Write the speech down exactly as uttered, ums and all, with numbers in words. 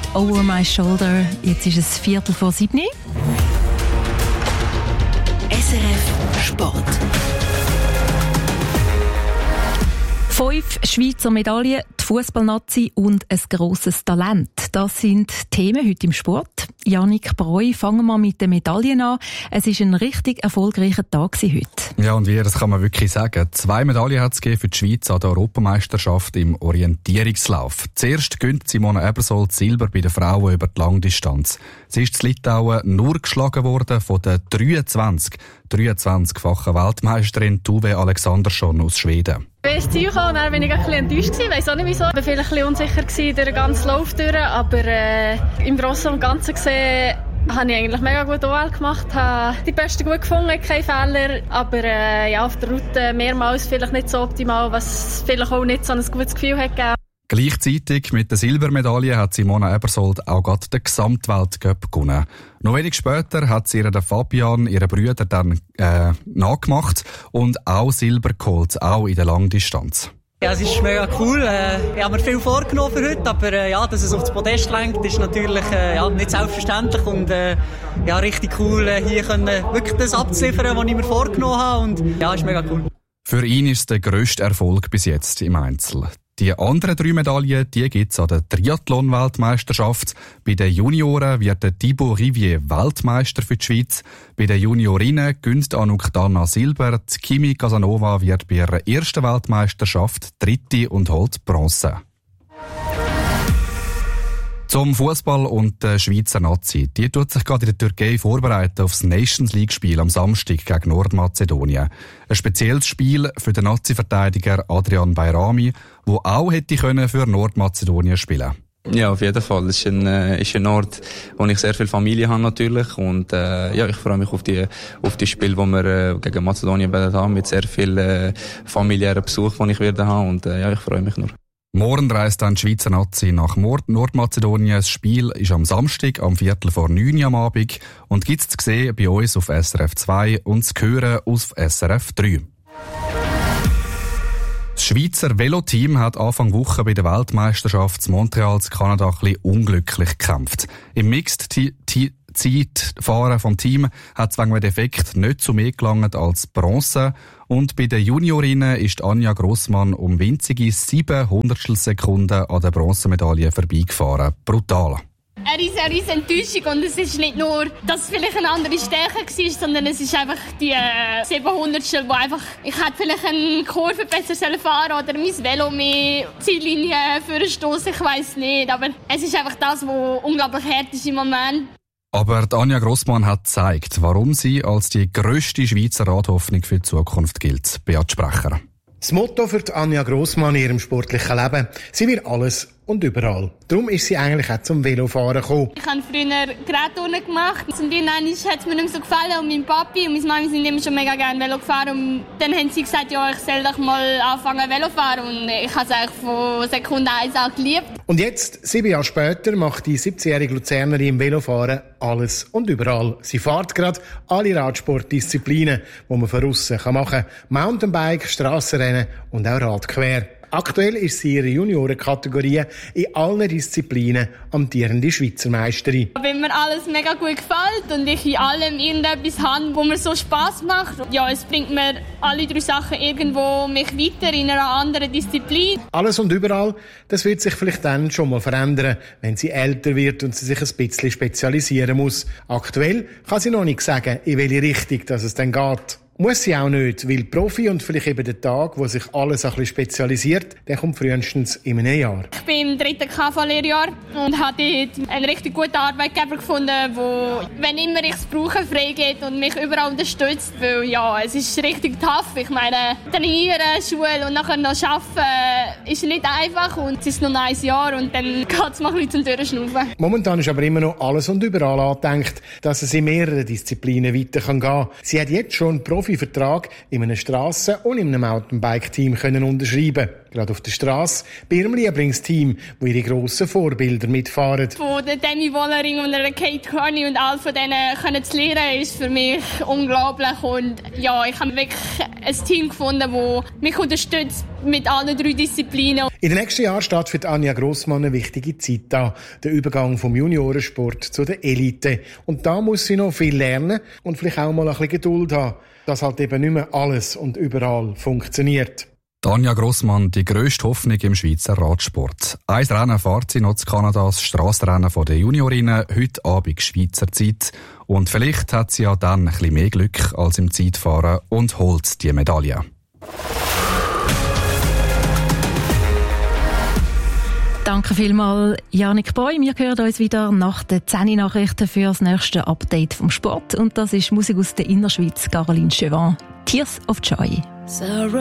«Over My Shoulder». Jetzt ist es Viertel vor sieben. S R F Sport. Fünf Schweizer Medaillen, die Fußballnazi und ein grosses Talent. Das sind Themen heute im Sport. Yannick Breu, fangen wir mit den Medaillen an. Es war ein richtig erfolgreicher Tag heute. Ja, und wie, das kann man wirklich sagen. Zwei Medaillen hat es für die Schweiz an der Europameisterschaft im Orientierungslauf. Zuerst gönnt Simone Ebersold Silber bei den Frauen über die Langdistanz. Sie ist in Litauen nur geschlagen worden von der dreiundzwanzig, dreiundzwanzigfachen Weltmeisterin Tove Alexandersson aus Schweden. Ich bin ins Ziel gekommen und dann war ich ein bisschen enttäuscht. Ich weiss auch nicht wieso. Ich war vielleicht ein bisschen unsicher durch den ganzen Lauf durch, aber äh, im Großen und Ganzen gesehen habe ich eigentlich mega gut O L gemacht, habe die Besten gut gefunden, keine Fehler, aber äh, ja, auf der Route mehrmals vielleicht nicht so optimal, was vielleicht auch nicht so ein gutes Gefühl hat gegeben. Gleichzeitig mit der Silbermedaille hat Simone Ebersold auch gerade den Gesamtweltcup gewonnen. Noch wenig später hat sie ihren Fabian, ihren Brüder, dann äh, nachgemacht und auch Silber geholt, auch in der Langdistanz. Ja, es ist mega cool. Äh, ich habe mir viel vorgenommen für heute, aber äh, ja, dass es auf das Podest lenkt, ist natürlich äh, ja, nicht selbstverständlich und äh, ja, richtig cool, äh, hier können wirklich das abzuliefern, was ich mir vorgenommen habe und ja, ist mega cool. Für ihn ist es der grösste Erfolg bis jetzt im Einzel. Die anderen drei Medaillen, die gibt's an der Triathlon-Weltmeisterschaft. Bei den Junioren wird der Thibaut Rivier Weltmeister für die Schweiz. Bei den Juniorinnen gönnt Anouk Dana Silber. Die Kimi Casanova wird bei ihrer ersten Weltmeisterschaft Dritte und holt Bronze. Zum Fußball und der Schweizer Nazi. Die tut sich gerade in der Türkei vorbereiten auf das Nations League-Spiel am Samstag gegen Nordmazedonien. Ein spezielles Spiel für den Nazi-Verteidiger Adrian Bayrami, der auch hätte können für Nordmazedonien spielen. Ja, auf jeden Fall. Es ist ein, äh, ist ein Ort, wo ich sehr viel Familie habe natürlich und äh, ja, ich freue mich auf die auf die Spiele, die wir äh, gegen Mazedonien werden haben, mit sehr viel äh, familiären Besuch, den ich werde haben und äh, ja, ich freue mich nur. Morgen reist dann die Schweizer Nazi nach Nordmazedonien. Das Spiel ist am Samstag, am Viertel vor neun am Abend und gibt's zu sehen bei uns auf S R F zwei und zu hören auf S R F drei. Das Schweizer Veloteam hat Anfang Woche bei der Weltmeisterschaft in Montreal in Kanada ein bisschen unglücklich gekämpft. Im Mixed-Zeitfahren vom Team hat es wegen einem Defekt nicht zu mehr gelangt als Bronze. Und bei den Juniorinnen ist Anja Grossmann um winzige sieben Hundertstelsekunden an der Bronzemedaille vorbeigefahren. Brutal. Eine riesige, riesige Enttäuschung und es ist nicht nur, dass es vielleicht eine andere Stärke war, sondern es ist einfach die äh, sieben Hundertstel, wo einfach, ich hätte vielleicht eine Kurve besser fahren oder mein Velo mehr Ziellinie für einen Stoss, ich weiss nicht, aber es ist einfach das, was unglaublich hart ist im Moment. Aber Anja Grossmann hat gezeigt, warum sie als die grösste Schweizer Radhoffnung für die Zukunft gilt. Beat Sprecher. Das Motto für Anja Grossmann in ihrem sportlichen Leben: sie will alles und überall. Darum ist sie eigentlich auch zum Velofahren gekommen. Ich habe früher Gerätturnen gemacht. Und dann hat es mir nicht mehr so gefallen. Und mein Papi und meine Mami sind immer schon mega gerne Velo gefahren. Und dann haben sie gesagt, ja, ich soll doch mal anfangen Velo fahren. Und ich habe es eigentlich von Sekunde eins an geliebt. Und jetzt, sieben Jahre später, macht die siebzehnjährige Luzernerin im Velofahren alles und überall. Sie fährt gerade alle Radsportdisziplinen, die man von aussen machen kann. Mountainbike, Strassenrennen und auch Radquer. Aktuell ist sie in ihrer Juniorenkategorie in allen Disziplinen amtierende Schweizer Meisterin. Wenn mir alles mega gut gefällt und ich in allem irgendetwas habe, wo mir so Spass macht, ja, es bringt mir alle drei Sachen irgendwo mich weiter in einer anderen Disziplin. Alles und überall, das wird sich vielleicht dann schon mal verändern, wenn sie älter wird und sie sich ein bisschen spezialisieren muss. Aktuell kann sie noch nicht sagen, in welche Richtung dass es dann geht. Muss sie auch nicht, weil Profi und vielleicht eben der Tag, wo sich alles ein bisschen spezialisiert, der kommt frühestens in einem Jahr. Ich bin im dritten K V-Lehrjahr und habe dort einen richtig guten Arbeitgeber gefunden, der, wenn immer ich es brauche, freigeht und mich überall unterstützt. Weil ja, es ist richtig tough. Ich meine, trainieren, Schule und nachher noch arbeiten ist nicht einfach und es ist noch ein Jahr und dann geht es mal ein bisschen zum Durchschnaufen. Momentan ist aber immer noch alles und überall angedenkt, dass es in mehreren Disziplinen weiter gehen kann. Sie hat jetzt schon einen Profi Vertrag in einem Strassen- und in einem Mountainbike-Team können unterschreiben. gerade auf der Strasse. Bei ihrem Lieblingsteam, wo ihre grossen Vorbilder mitfahren. Von der Demi Wollering und der Kate Carney und all von denen können zu lernen, ist für mich unglaublich. Und ja, ich habe wirklich ein Team gefunden, das mich unterstützt mit allen drei Disziplinen. In den nächsten Jahren steht für Anja Grossmann eine wichtige Zeit an. Der Übergang vom Juniorensport zu der Elite. Und da muss sie noch viel lernen und vielleicht auch mal ein bisschen Geduld haben, dass halt eben nicht mehr alles und überall funktioniert. Anja Grossmann, die grösste Hoffnung im Schweizer Radsport. Ein Rennen fährt sie noch zu Kanada, das Strassenrennen der Juniorinnen, heute Abend Schweizer Zeit. Und vielleicht hat sie ja dann ein bisschen mehr Glück als im Zeitfahren und holt die Medaille. Danke vielmals, Janik Boy. Wir hören uns wieder nach den zehn Nachrichten für das nächste Update vom Sport. Und das ist Musik aus der Innerschweiz, Caroline Chauvin. Tears of Joy.